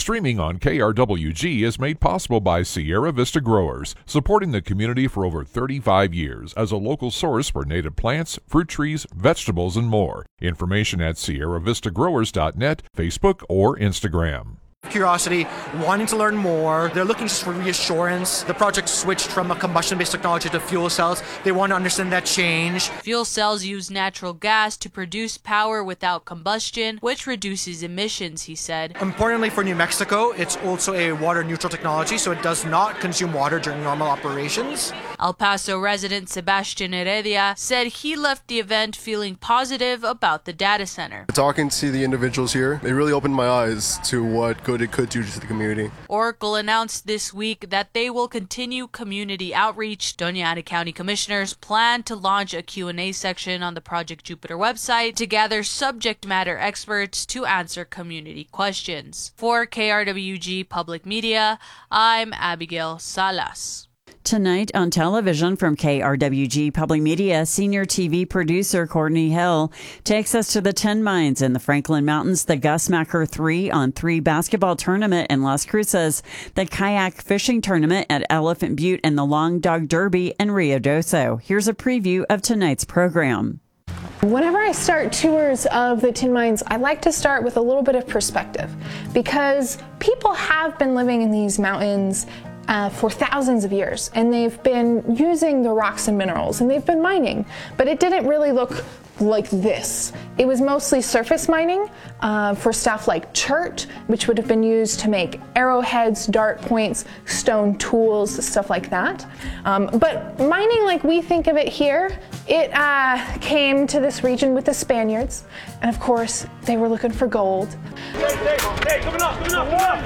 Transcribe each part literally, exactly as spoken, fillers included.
Streaming on K R W G is made possible by Sierra Vista Growers, supporting the community for over thirty-five years as a local source for native plants, fruit trees, vegetables, and more. Information at sierra vista growers dot net, Facebook, or Instagram. Curiosity, wanting to learn more. They're looking just for reassurance. The project switched from a combustion-based technology to fuel cells. They want to understand that change. Fuel cells use natural gas to produce power without combustion, which reduces emissions, he said. Importantly for New Mexico, it's also a water-neutral technology, so it does not consume water during normal operations. El Paso resident Sebastian Heredia said he left the event feeling positive about the data center. Talking to the individuals here, it really opened my eyes to what good it could do to the community. Oracle announced this week that they will continue community outreach. Doña Ana County commissioners plan to launch a Q and A section on the Project Jupiter website to gather subject matter experts to answer community questions. For K R W G Public Media, I'm Abigail Salas. Tonight on television from K R W G Public Media, senior T V producer Courtney Hill takes us to the Ten Mines in the Franklin Mountains, the Gus Macker three on three basketball tournament in Las Cruces, the kayak fishing tournament at Elephant Butte, and the Long Dog Derby in Rio Doso. Here's a preview of tonight's program. Whenever I start tours of the Tin Mines, I like to start with a little bit of perspective because people have been living in these mountains Uh, for thousands of years, and they've been using the rocks and minerals, and they've been mining, but it didn't really look like this. It was mostly surface mining uh, for stuff like chert, which would have been used to make arrowheads, dart points, stone tools, stuff like that. Um, but mining like we think of it here, it uh, came to this region with the Spaniards, and of course, they were looking for gold. Hey, hey, hey, coming up, coming up, coming up!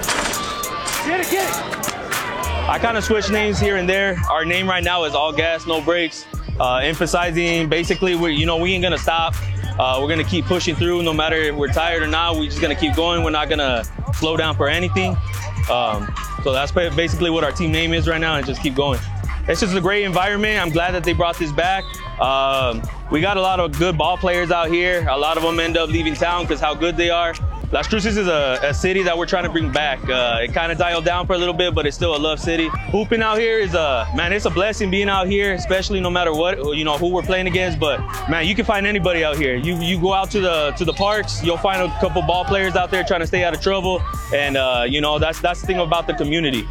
Get it, get it! I kind of switch names here and there. Our name right now is All Gas, No Brakes, uh, emphasizing basically, we, you know, we ain't gonna stop. Uh, we're gonna keep pushing through no matter if we're tired or not. We're just gonna keep going. We're not gonna slow down for anything. Um, so that's basically what our team name is right now, and just keep going. It's just a great environment. I'm glad that they brought this back. Um, we got a lot of good ball players out here. A lot of them end up leaving town because how good they are. Las Cruces is a, a city that we're trying to bring back. Uh, it kind of dialed down for a little bit, but it's still a love city. Hooping out here is a, man, it's a blessing being out here, especially no matter what, you know, who we're playing against. But man, you can find anybody out here. You you go out to the to the parks, you'll find a couple ball players out there trying to stay out of trouble. And uh, you know, that's that's the thing about the community.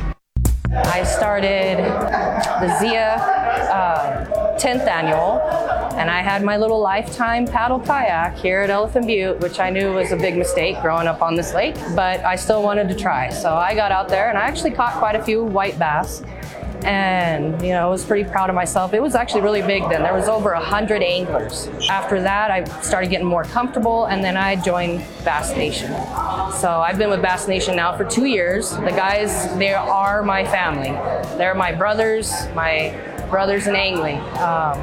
I started the Zia uh, tenth annual, and I had my little lifetime paddle kayak here at Elephant Butte, which I knew was a big mistake growing up on this lake, but I still wanted to try. So I got out there and I actually caught quite a few white bass. And, you know, I was pretty proud of myself. It was actually really big then. There was over a hundred anglers. After that, I started getting more comfortable, and then I joined Bass Nation. So I've been with Bass Nation now for two years. The guys, they are my family. They're my brothers, my brothers in angling. Um,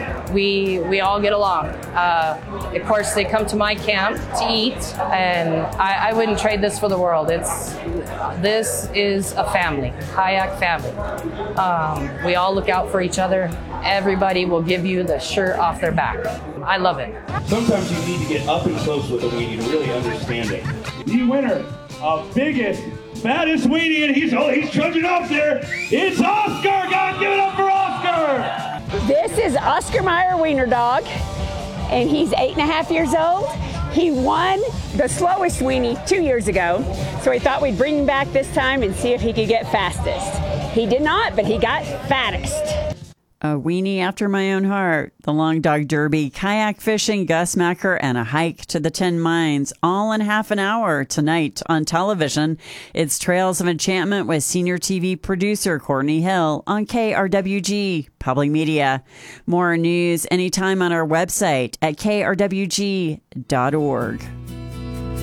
we we all get along. Uh, of course, they come to my camp to eat, and I, I wouldn't trade this for the world. It's this is a family, kayak family. Um, we all look out for each other. Everybody will give you the shirt off their back. I love it. Sometimes you need to get up and close with a weenie to really understand it. The winner of biggest, baddest weenie, and he's oh he's trudging up there. It's Oscar. God, give it up for Oscar. This is Oscar Meyer Wiener Dog, and he's eight and a half years old. He won the slowest weenie two years ago, so we thought we'd bring him back this time and see if he could get fastest. He did not, but he got fattest. A weenie after my own heart, the Long Dog Derby, kayak fishing, Gus Macker, and a hike to the Ten Mines, all in half an hour tonight on television. It's Trails of Enchantment with senior T V producer Courtney Hill on K R W G Public Media. More news anytime on our website at k r w g dot org.